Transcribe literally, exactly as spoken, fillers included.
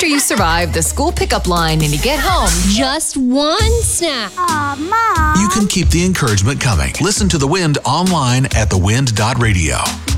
after you survive the school pickup line and you get home, just one snack. Aw, Mom. You can keep the encouragement coming. Listen to The Wind online at the wind dot radio.